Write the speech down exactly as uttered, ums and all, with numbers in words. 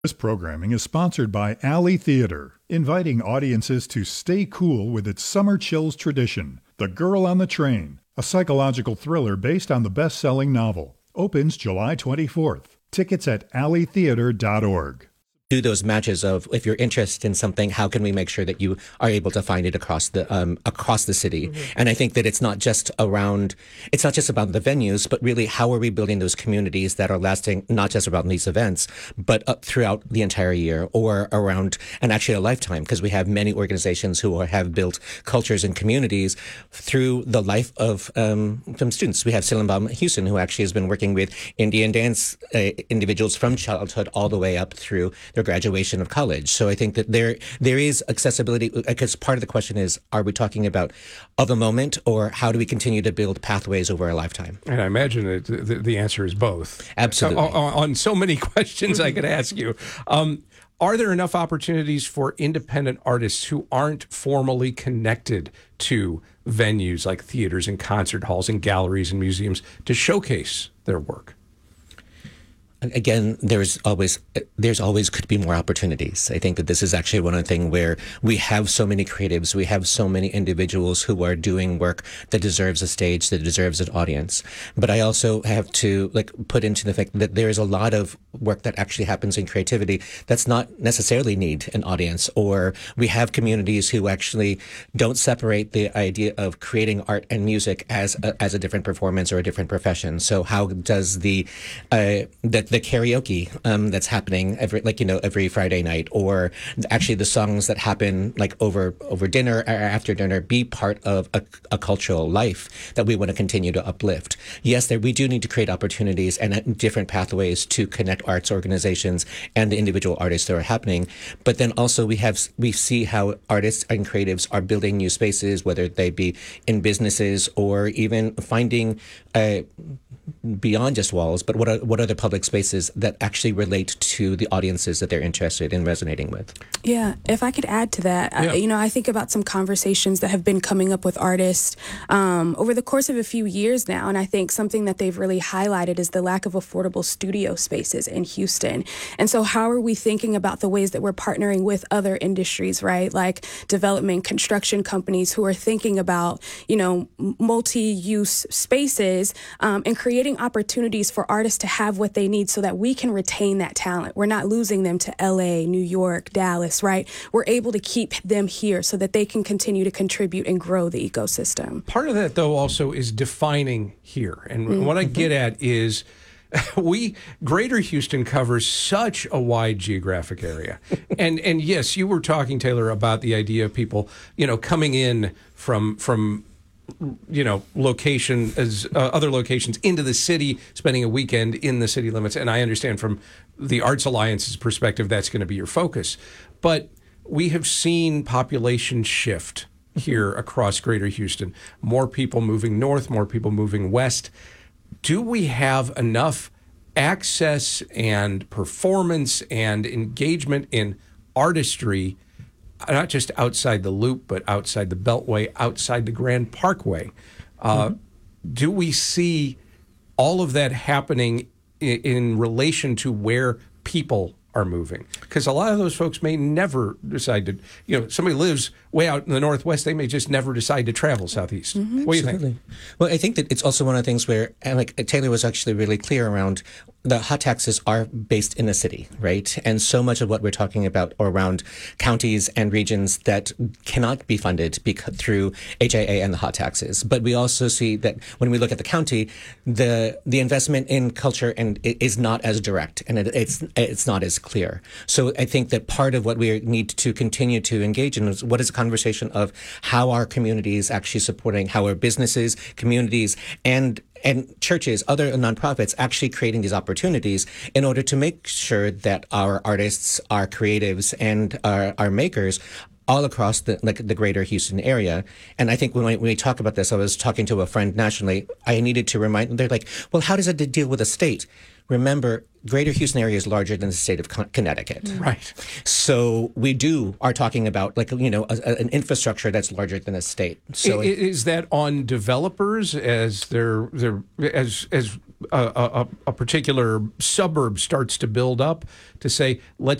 This programming is sponsored by Alley Theater, inviting audiences to stay cool with its Summer Chills tradition. The Girl on the Train, a psychological thriller based on the best-selling novel, opens July twenty-fourth. Tickets at alley theater dot org. Do those matches of, if you're interested in something, how can we make sure that you are able to find it across the um, across the city? Mm-hmm. And I think that it's not just around, it's not just about the venues, but really how are we building those communities that are lasting, not just around these events, but up throughout the entire year or around, and actually a lifetime, because we have many organizations who are, have built cultures and communities through the life of um, some students. We have Sillenbaum Houston, who actually has been working with Indian dance uh, individuals from childhood all the way up through their graduation of college. So I think that there there is accessibility, because part of the question is, are we talking about of a moment, or how do we continue to build pathways over a lifetime? And I imagine that the, the answer is both. Absolutely. On, on so many questions I could ask you. Um, are there enough opportunities for independent artists who aren't formally connected to venues like theaters and concert halls and galleries and museums to showcase their work? Again, there's always there's always could be more opportunities. I think that this is actually one of the things where we have so many creatives, we have so many individuals who are doing work that deserves a stage, that deserves an audience. But I also have to like put into the fact that there is a lot of work that actually happens in creativity that's not necessarily need an audience. Or we have communities who actually don't separate the idea of creating art and music as a, as a different performance or a different profession. So how does the uh, the the karaoke um, that's happening every, like, you know, every Friday night, or actually the songs that happen like over over dinner or after dinner, be part of a, a cultural life that we want to continue to uplift. Yes, there we do need to create opportunities and different pathways to connect arts organizations and the individual artists that are happening. But then also we have we see how artists and creatives are building new spaces, whether they be in businesses or even finding uh, beyond just walls, but what are what are the public spaces that actually relate to the audiences that they're interested in resonating with? Yeah, if I could add to that, yeah. I, you know, I think about some conversations that have been coming up with artists um, over the course of a few years now, and I think something that they've really highlighted is the lack of affordable studio spaces in Houston. And so how are we thinking about the ways that we're partnering with other industries, right, like development, construction companies who are thinking about, you know, multi-use spaces um, and creating opportunities for artists to have what they need so that we can retain that talent. We're not losing them to L A, New York, Dallas, right? We're able to keep them here so that they can continue to contribute and grow the ecosystem. Part of that, though, also is defining here. And mm-hmm. what I get at is we, Greater Houston covers such a wide geographic area. and and yes, you were talking, Taylor, about the idea of people, you know, coming in from from you know, location as uh, other locations into the city, spending a weekend in the city limits. And I understand from the Arts Alliance's perspective, that's going to be your focus. But we have seen population shift here across Greater Houston. More people moving north, more people moving west. Do we have enough access and performance and engagement in artistry, not just outside the Loop, but outside the Beltway, outside the Grand Parkway? Uh, mm-hmm. Do we see all of that happening in, in relation to where people are moving? Because a lot of those folks may never decide to, you know, somebody lives way out in the Northwest, they may just never decide to travel Southeast. Mm-hmm. What do you Absolutely. think? Well, I think that it's also one of the things where, and like Taylor was actually really clear around, the hot taxes are based in the city, right? And so much of what we're talking about are around counties and regions that cannot be funded because, through H I A and the hot taxes. But we also see that when we look at the county, the the investment in culture and is not as direct, and it, it's it's not as clear. So I think that part of what we need to continue to engage in is what is a conversation of how our communities actually supporting, how our businesses, communities, and and churches, other nonprofits actually creating these opportunities in order to make sure that our artists, our creatives, and our, our makers all across the like the greater Houston area. And I think when we, when we talk about this, I was talking to a friend nationally, I needed to remind them, they're like, well, how does it deal with a state? Remember, greater Houston area is larger than the state of Connecticut. Right. So we do are talking about, like, you know, a, a, an infrastructure that's larger than a state. So is, is that on developers as they're, they're as as a, a, a particular suburb starts to build up, to say, let's